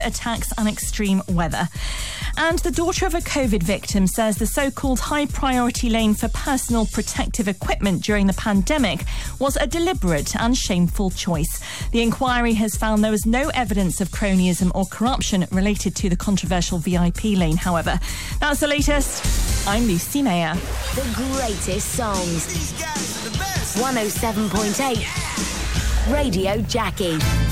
attacks and extreme weather. And the daughter of a COVID victim says the so-called high-priority lane for personal protective equipment during the pandemic was a deliberate and shameful choice. The inquiry has found there was no evidence of cronyism or corruption related to the controversial VIP lane, however. That's the latest. I'm Lucy Mayer. The greatest songs. 107.8 Radio Jackie.